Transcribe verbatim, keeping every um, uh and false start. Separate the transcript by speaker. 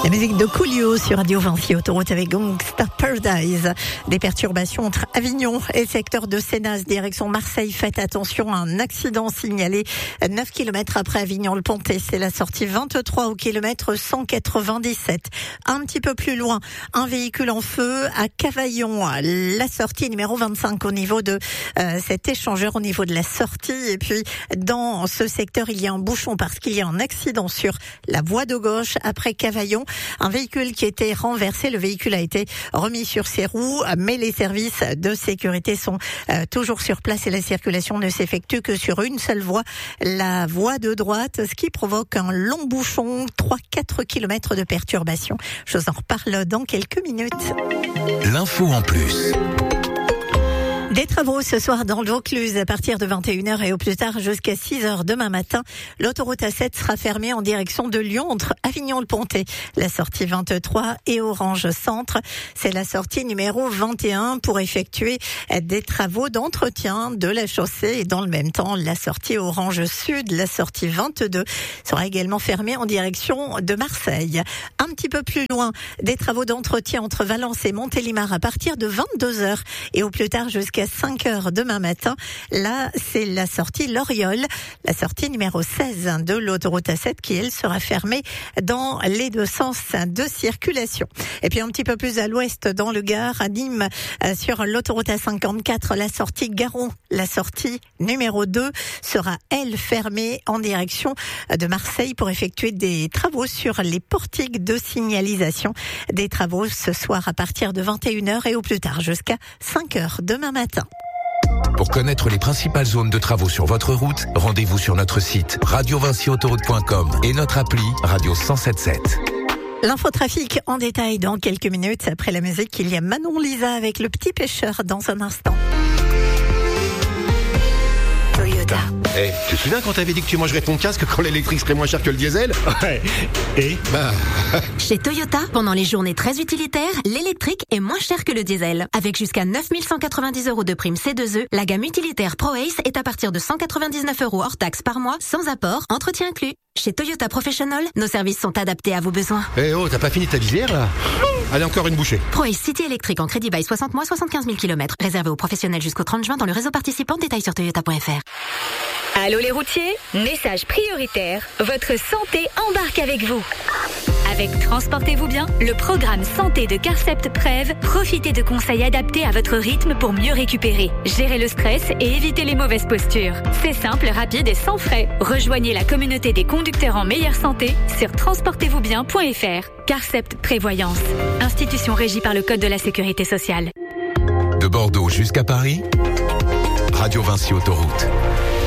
Speaker 1: La musique de Coolio sur Radio Vinci Autoroute avec Gangsta Paradise. Des perturbations entre Avignon et le secteur de Sénas, direction Marseille. Faites attention à un accident signalé neuf kilomètres après Avignon-le-Pontet. C'est la sortie vingt-trois au kilomètre cent quatre-vingt-dix-sept. Un petit peu plus loin, un véhicule en feu à Cavaillon. La sortie numéro vingt-cinq au niveau de euh, cet échangeur, au niveau de la sortie. Et puis, dans ce secteur, il y a un bouchon parce qu'il y a un accident sur la voie de gauche après Cavaillon. Un véhicule qui était renversé. Le véhicule a été remis sur ses roues, mais les services de sécurité sont euh, toujours sur place et la circulation ne s'effectue que sur une seule voie, la voie de droite, ce qui provoque un long bouchon, trois à quatre kilomètres de perturbation. Je vous en reparle dans quelques minutes.
Speaker 2: L'info en plus.
Speaker 1: Des travaux ce soir dans le Vaucluse à partir de vingt et une heures et au plus tard jusqu'à six heures demain matin. L'autoroute A sept sera fermée en direction de Lyon entre Avignon-le-Pontet. La sortie vingt-trois et Orange Centre. C'est la sortie numéro vingt et un pour effectuer des travaux d'entretien de la chaussée et dans le même temps la sortie Orange Sud, la sortie vingt-deux sera également fermée en direction de Marseille. Un petit peu plus loin, des travaux d'entretien entre Valence et Montélimar à partir de vingt-deux heures et au plus tard jusqu'à cinq heures demain matin. Là, c'est la sortie Loriol, la sortie numéro seize de l'autoroute A sept qui, elle, sera fermée dans les deux sens de circulation. Et puis un petit peu plus à l'ouest, dans le Gard, à Nîmes, sur l'autoroute A cinquante-quatre, la sortie Garon, la sortie numéro deux sera, elle, fermée en direction de Marseille pour effectuer des travaux sur les portiques de signalisation. Des travaux ce soir à partir de vingt et une heures et au plus tard jusqu'à cinq heures demain matin.
Speaker 2: Pour connaître les principales zones de travaux sur votre route, rendez-vous sur notre site radio vinci autoroute point com et notre appli Radio cent sept sept.
Speaker 1: L'infotrafic en détail dans quelques minutes. Après la musique, il y a Manon Lisa avec Le Petit Pêcheur dans un instant. Toyota.
Speaker 3: Eh, tu te souviens quand t'avais dit que tu mangerais ton casque quand l'électrique serait moins cher que le diesel?
Speaker 4: Ouais. Et
Speaker 3: Bah...
Speaker 5: Chez Toyota, pendant les journées très utilitaires, l'électrique est moins cher que le diesel. Avec jusqu'à neuf mille cent quatre-vingt-dix euros de prime C deux E, la gamme utilitaire ProAce est à partir de cent quatre-vingt-dix-neuf euros hors taxe par mois, sans apport, entretien inclus. Chez Toyota Professional, nos services sont adaptés à vos besoins.
Speaker 3: Eh oh, t'as pas fini ta visière là? Allez, encore une bouchée.
Speaker 5: ProAce City électrique en crédit bail soixante mois, soixante-quinze mille kilomètres. Réservé aux professionnels jusqu'au trente juin dans le réseau participant. Détails sur toyota point f r.
Speaker 6: Allô les routiers, message prioritaire, votre santé embarque avec vous. Avec Transportez-vous bien, le programme santé de Carcept Prev, profitez de conseils adaptés à votre rythme pour mieux récupérer, gérer le stress et éviter les mauvaises postures. C'est simple, rapide et sans frais. Rejoignez la communauté des conducteurs en meilleure santé sur transportez vous bien point f r. Carcept Prévoyance, institution régie par le Code de la Sécurité sociale.
Speaker 2: De Bordeaux jusqu'à Paris, Radio Vinci Autoroute.